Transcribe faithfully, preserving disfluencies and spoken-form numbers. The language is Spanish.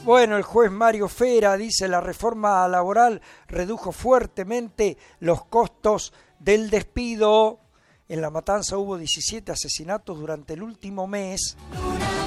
Bueno, el juez Mario Fera dice la reforma laboral redujo fuertemente los costos del despido. En La Matanza hubo diecisiete asesinatos durante el último mes.